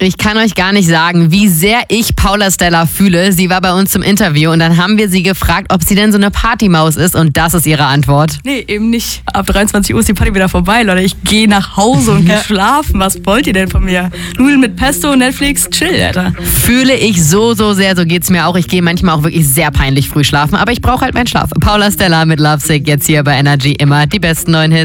Ich kann euch gar nicht sagen, wie sehr ich Paula Stella fühle. Sie war bei uns zum Interview und dann haben wir sie gefragt, ob sie denn so eine Partymaus ist und das ist ihre Antwort. Nee, eben nicht. Ab 23 Uhr ist die Party wieder vorbei, Leute. Ich gehe nach Hause und gehe schlafen. Was wollt ihr denn von mir? Nudeln mit Pesto, Netflix, chill, Alter. Fühle ich so sehr, so geht's mir auch. Ich gehe manchmal auch wirklich sehr peinlich früh schlafen, aber ich brauche halt meinen Schlaf. Paula Stella mit Lovesick, jetzt hier bei Energy, immer die besten neuen Hits.